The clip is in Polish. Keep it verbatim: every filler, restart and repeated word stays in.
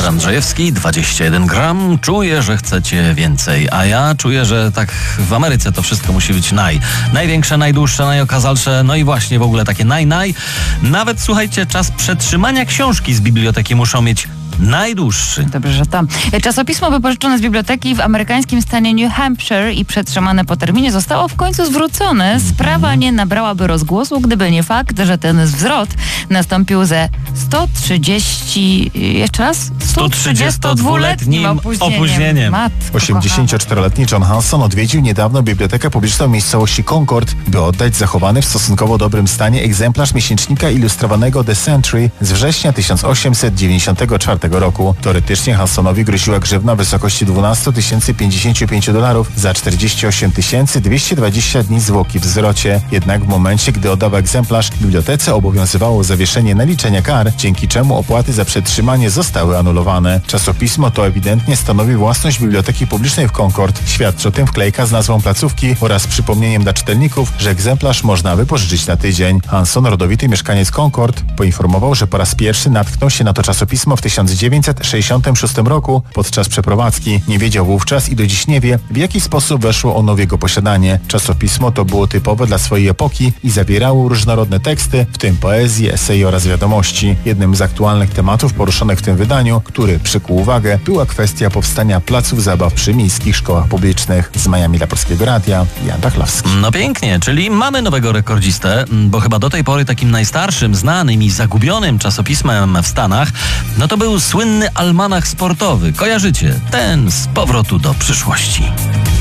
Piotr Andrzejewski, dwadzieścia jeden gram. Czuję, że chcecie więcej, a ja czuję, że tak w Ameryce to wszystko musi być naj. Największe, najdłuższe, najokazalsze, no i właśnie w ogóle takie naj, naj. Nawet, słuchajcie, czas przetrzymania książki z biblioteki muszą mieć najdłuższy. Dobrze, że to. Czasopismo wypożyczone z biblioteki w amerykańskim stanie New Hampshire i przetrzymane po terminie zostało w końcu zwrócone. Sprawa nie nabrałaby rozgłosu, gdyby nie fakt, że ten zwrot nastąpił ze sto trzydzieści... Jeszcze raz? sto trzydziestodwuletnim opóźnieniem. opóźnieniem. Matko osiemdziesięcioczteroletni John Hanson odwiedził niedawno bibliotekę publiczną w miejscowości Concord, by oddać zachowany w stosunkowo dobrym stanie egzemplarz miesięcznika ilustrowanego The Century z września tysiąc osiemset dziewięćdziesiątego czwartego roku. Teoretycznie Hansonowi groziła grzywna w wysokości dwanaście tysięcy pięćdziesiąt pięć dolarów za czterdzieści osiem tysięcy dwieście dwadzieścia dni zwłoki w zwrocie. Jednak w momencie, gdy oddał egzemplarz, bibliotece obowiązywało zawieszenie naliczenia kar, dzięki czemu opłaty za przetrzymanie zostały anulowane. Czasopismo to ewidentnie stanowi własność biblioteki publicznej w Concord. Świadczy o tym wklejka z nazwą placówki oraz przypomnieniem dla czytelników, że egzemplarz można wypożyczyć na tydzień. Hanson, rodowity mieszkaniec Concord, poinformował, że po raz pierwszy natknął się na to czasopismo w tysiąc dziewięćset sześćdziesiątym szóstym roku podczas przeprowadzki. Nie wiedział wówczas i do dziś nie wie, w jaki sposób weszło ono w jego posiadanie. Czasopismo to było typowe dla swojej epoki i zawierało różnorodne teksty, w tym poezję, eseje oraz wiadomości. Jednym z aktualnych tematów poruszonych w tym wydaniu, który przykuł uwagę, była kwestia powstania placów zabaw przy miejskich szkołach publicznych. Z Miami dla Polskiego Radia, Jan Pachlowski. No pięknie, czyli mamy nowego rekordzistę, bo chyba do tej pory takim najstarszym, znanym i zagubionym czasopismem w Stanach, no to był słynny almanach sportowy. Kojarzycie? Ten z Powrotu do przyszłości.